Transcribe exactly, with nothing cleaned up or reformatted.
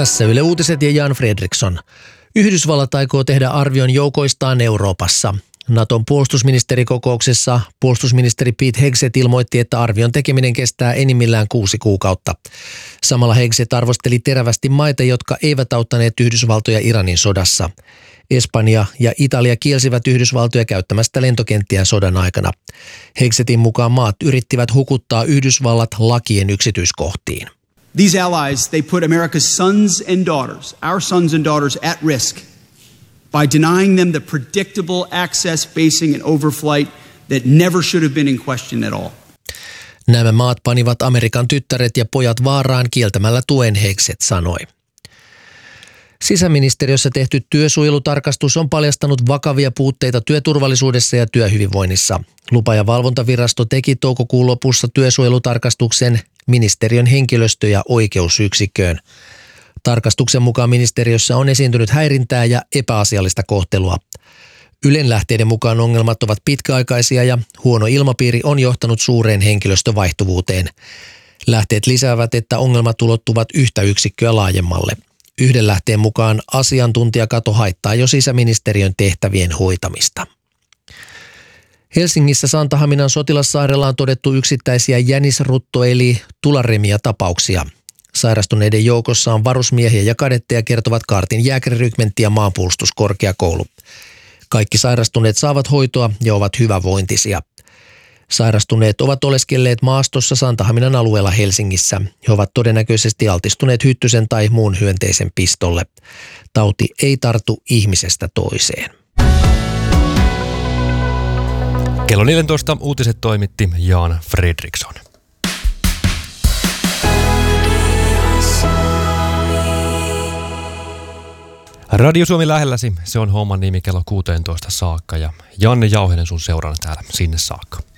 Tässä Yle Uutiset ja Jan Fredriksson. Yhdysvallat aikoo tehdä arvion joukoistaan Euroopassa. Naton puolustusministerikokouksessa puolustusministeri Pete Hegseth ilmoitti, että arvion tekeminen kestää enimmillään kuusi kuukautta. Samalla Hegseth arvosteli terävästi maita, jotka eivät auttaneet Yhdysvaltoja Iranin sodassa. Espanja ja Italia kielsivät Yhdysvaltoja käyttämästä lentokenttiä sodan aikana. Hegsethin mukaan maat yrittivät hukuttaa Yhdysvallat lakien yksityiskohtiin. These allies, they put America's sons and daughters, our sons and daughters at risk by denying them the predictable access, basing and overflight that never should have been in question at all. Nämä maat panivat Amerikan tyttäret ja pojat vaaraan kieltämällä tuen, Hegseth sanoi. Sisäministeriössä tehty työsuojelutarkastus on paljastanut vakavia puutteita työturvallisuudessa ja työhyvinvoinnissa. Lupa- ja valvontavirasto teki toukokuun lopussa työsuojelutarkastuksen ministeriön henkilöstö- ja oikeusyksikköön. Tarkastuksen mukaan ministeriössä on esiintynyt häirintää ja epäasiallista kohtelua. Ylen lähteiden mukaan ongelmat ovat pitkäaikaisia ja huono ilmapiiri on johtanut suureen henkilöstövaihtuvuuteen. Lähteet lisäävät, että ongelmat ulottuvat yhtä yksikköä laajemmalle. Yhden lähteen mukaan asiantuntijakato haittaa jo sisäministeriön tehtävien hoitamista. Helsingissä Santahaminan sotilassairella on todettu yksittäisiä jänisrutto- eli tularemia-tapauksia. Sairastuneiden joukossa on varusmiehiä ja kadetteja, kertovat Kaartin jääkärirykmentti ja maanpuolustuskorkeakoulu. Kaikki sairastuneet saavat hoitoa ja ovat hyvävointisia. Sairastuneet ovat oleskelleet maastossa Santahaminan alueella Helsingissä. He ovat todennäköisesti altistuneet hyttysen tai muun hyönteisen pistolle. Tauti ei tartu ihmisestä toiseen. Kello neljätoista uutiset toimitti Jan Fredriksson. Radio Suomi lähelläsi, se on homman nimi kello kuusitoista saakka ja Janne Jauhinen sun seurana täällä sinne saakka.